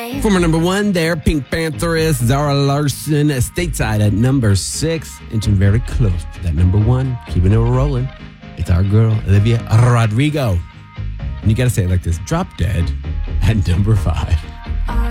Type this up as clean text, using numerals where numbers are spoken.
Former number one there, Pink Pantheress, Zara Larson, stateside at number 6, inching very close to that number 1, keeping it rolling. It's our girl, Olivia Rodrigo. And you got to say it like this, Drop Dead at number 5.